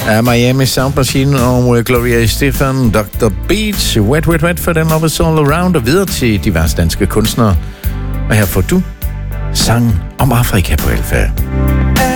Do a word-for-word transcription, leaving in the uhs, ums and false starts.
af Miami Sound Machine og Gloria Estefan, doktor Beach, Wet Wet Wet for den Love Is All Around, og videre til diverse danske kunstnere. Og her får du sangen om Afrika på Alfa.